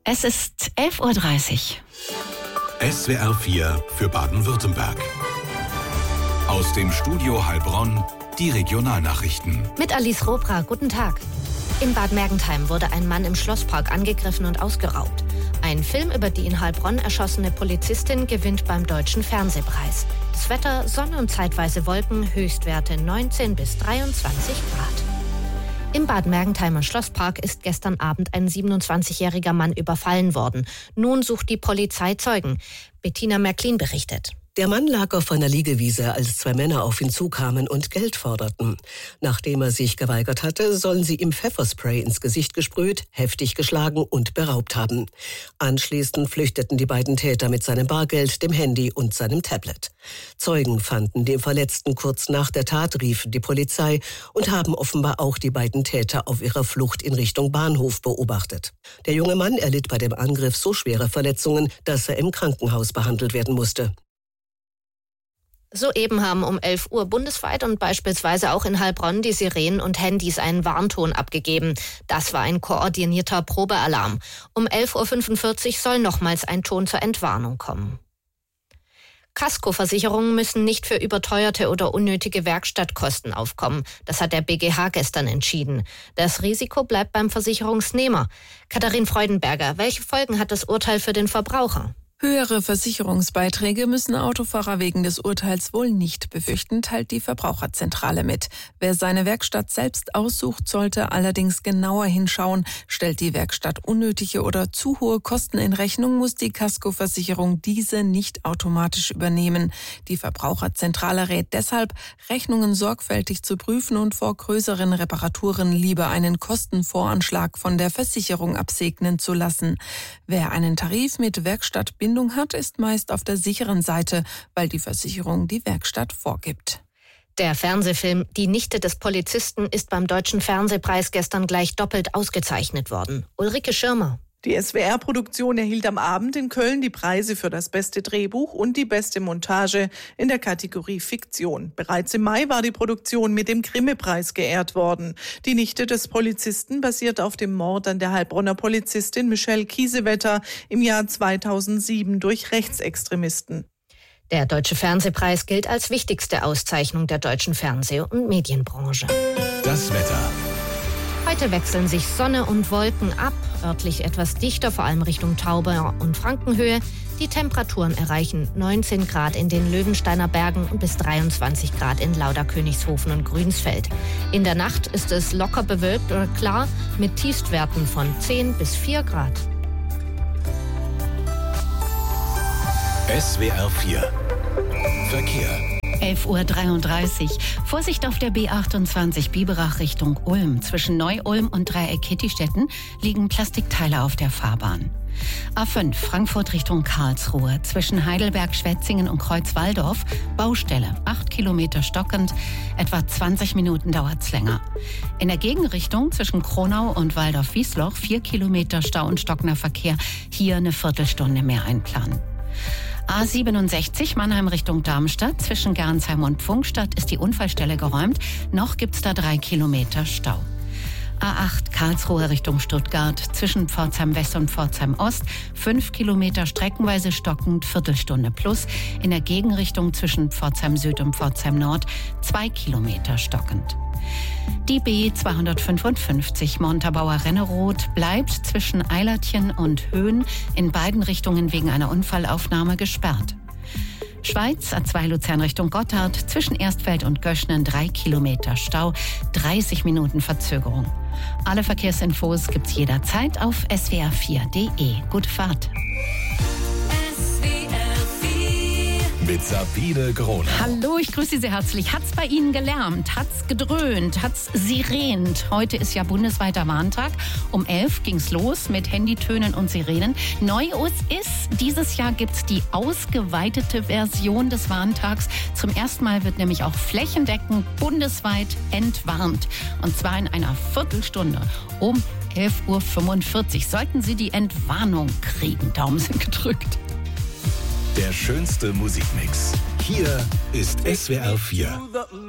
Es ist 11:30 Uhr. SWR 4 für Baden-Württemberg. Aus dem Studio Heilbronn die Regionalnachrichten. Mit Alice Robra, guten Tag. In Bad Mergentheim wurde ein Mann im Schlosspark angegriffen und ausgeraubt. Ein Film über die in Heilbronn erschossene Polizistin gewinnt beim Deutschen Fernsehpreis. Das Wetter, Sonne und zeitweise Wolken, Höchstwerte 19 bis 23 Grad. Im Bad Mergentheimer Schlosspark ist gestern Abend ein 27-jähriger Mann überfallen worden. Nun sucht die Polizei Zeugen. Bettina Märklin berichtet. Der Mann lag auf einer Liegewiese, als zwei Männer auf ihn zukamen und Geld forderten. Nachdem er sich geweigert hatte, sollen sie ihm Pfefferspray ins Gesicht gesprüht, heftig geschlagen und beraubt haben. Anschließend flüchteten die beiden Täter mit seinem Bargeld, dem Handy und seinem Tablet. Zeugen fanden den Verletzten kurz nach der Tat, riefen die Polizei und haben offenbar auch die beiden Täter auf ihrer Flucht in Richtung Bahnhof beobachtet. Der junge Mann erlitt bei dem Angriff so schwere Verletzungen, dass er im Krankenhaus behandelt werden musste. Soeben haben um 11 Uhr bundesweit und beispielsweise auch in Heilbronn die Sirenen und Handys einen Warnton abgegeben. Das war ein koordinierter Probealarm. Um 11:45 Uhr soll nochmals ein Ton zur Entwarnung kommen. Kaskoversicherungen müssen nicht für überteuerte oder unnötige Werkstattkosten aufkommen. Das hat der BGH gestern entschieden. Das Risiko bleibt beim Versicherungsnehmer. Katharin Freudenberger, welche Folgen hat das Urteil für den Verbraucher? Höhere Versicherungsbeiträge müssen Autofahrer wegen des Urteils wohl nicht befürchten, teilt die Verbraucherzentrale mit. Wer seine Werkstatt selbst aussucht, sollte allerdings genauer hinschauen. Stellt die Werkstatt unnötige oder zu hohe Kosten in Rechnung, muss die Kaskoversicherung diese nicht automatisch übernehmen. Die Verbraucherzentrale rät deshalb, Rechnungen sorgfältig zu prüfen und vor größeren Reparaturen lieber einen Kostenvoranschlag von der Versicherung absegnen zu lassen. Wer einen Tarif mit Werkstattbindung hat, ist meist auf der sicheren Seite, weil die Versicherung die Werkstatt vorgibt. Der Fernsehfilm Die Nichte des Polizisten ist beim Deutschen Fernsehpreis gestern gleich doppelt ausgezeichnet worden. Ulrike Schirmer. Die SWR-Produktion erhielt am Abend in Köln die Preise für das beste Drehbuch und die beste Montage in der Kategorie Fiktion. Bereits im Mai war die Produktion mit dem Grimme-Preis geehrt worden. Die Nichte des Polizisten basiert auf dem Mord an der Heilbronner Polizistin Michelle Kiesewetter im Jahr 2007 durch Rechtsextremisten. Der Deutsche Fernsehpreis gilt als wichtigste Auszeichnung der deutschen Fernseh- und Medienbranche. Das Wetter. Heute wechseln sich Sonne und Wolken ab, örtlich etwas dichter, vor allem Richtung Tauber und Frankenhöhe. Die Temperaturen erreichen 19 Grad in den Löwensteiner Bergen und bis 23 Grad in Lauderkönigshofen und Grünsfeld. In der Nacht ist es locker bewölkt oder klar mit Tiefstwerten von 10 bis 4 Grad. SWR 4 Verkehr. 11:33 Uhr. Vorsicht auf der B28 Biberach Richtung Ulm. Zwischen Neu-Ulm und Dreieck-Kittistetten liegen Plastikteile auf der Fahrbahn. A5 Frankfurt Richtung Karlsruhe. Zwischen Heidelberg-Schwetzingen und Kreuzwaldorf Baustelle. 8 Kilometer stockend. Etwa 20 Minuten dauert's länger. In der Gegenrichtung zwischen Kronau und Waldorf-Wiesloch 4 Kilometer Stau und stockender Verkehr. Hier eine Viertelstunde mehr einplanen. A67 Mannheim Richtung Darmstadt. Zwischen Gernsheim und Pfungstadt ist die Unfallstelle geräumt. Noch gibt's da 3 Kilometer Stau. A8 Karlsruhe Richtung Stuttgart. Zwischen Pforzheim West und Pforzheim Ost 5 Kilometer streckenweise stockend, Viertelstunde plus. In der Gegenrichtung zwischen Pforzheim Süd und Pforzheim Nord 2 Kilometer stockend. Die B255 Montabaur-Renneroth bleibt zwischen Eilertchen und Höhen in beiden Richtungen wegen einer Unfallaufnahme gesperrt. Schweiz A2 Luzern Richtung Gotthard zwischen Erstfeld und Göschnen 3 Kilometer Stau, 30 Minuten Verzögerung. Alle Verkehrsinfos gibt's jederzeit auf swr4.de. Gute Fahrt. Mit Sabine Gronau. Hallo, ich grüße Sie sehr herzlich. Hat's bei Ihnen gelärmt? Hat's gedröhnt? Hat's sirent? Heute ist ja bundesweiter Warntag. Um 11 ging's los mit Handytönen und Sirenen. Neu ist, dieses Jahr gibt's die ausgeweitete Version des Warntags. Zum ersten Mal wird nämlich auch flächendeckend bundesweit entwarnt. Und zwar in einer Viertelstunde um 11:45 Uhr. Sollten Sie die Entwarnung kriegen. Daumen sind gedrückt. Der schönste Musikmix. Hier ist SWR 4.